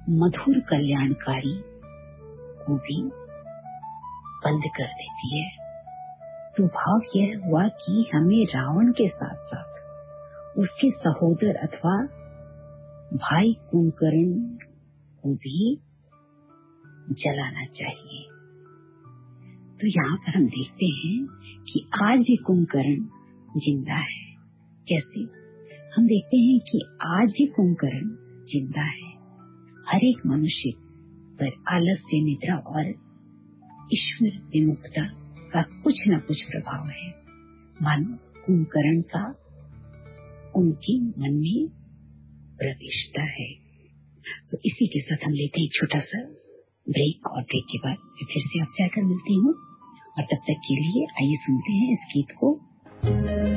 मधुर कल्याणकारी को भी बंद कर देती है। तो भाव यह हुआ कि हमें रावण के साथ साथ उसके सहोदर अथवा भाई कुंभकर्ण को भी जलाना चाहिए। तो यहाँ पर हम देखते हैं कि आज भी कुंभकर्ण जिंदा है। कैसे? हम देखते हैं कि आज भी कुंभकर्ण जिंदा है। हर एक मनुष्य पर आलस्य, निद्रा और ईश्वर विमुखता का कुछ न कुछ प्रभाव है। मानो कुंभकर्ण का उनके मन में प्रविष्टा है। तो इसी के साथ हम लेते हैं छोटा सा ब्रेक, और ब्रेक के बाद फिर से आपसे आकर मिलती हूँ। और तब तक के लिए आइए सुनते हैं इस गीत को।